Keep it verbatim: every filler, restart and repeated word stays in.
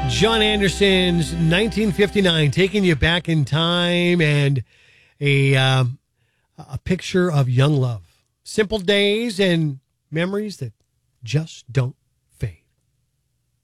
John Anderson's nineteen fifty-nine, taking you back in time, and a um, a picture of young love. Simple days and memories that just don't